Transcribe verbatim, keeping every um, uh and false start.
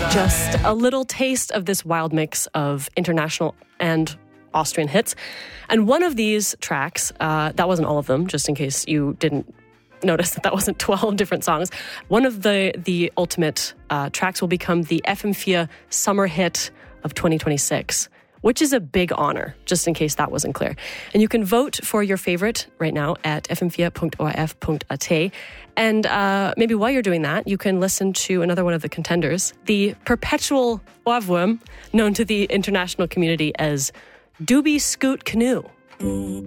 Just a little taste of this wild mix of international and Austrian hits. And one of these tracks, uh, that wasn't all of them, just in case you didn't notice that that wasn't twelve different songs. One of the, the ultimate uh, tracks will become the F M four Summer Hit of twenty twenty-six, which is a big honor, just in case that wasn't clear. And you can vote for your favorite right now at f m four dot o r f dot a t. And uh, maybe while you're doing that, you can listen to another one of the contenders, the perpetual Ohrwurm, known to the international community as Doobie Scoot Canoe.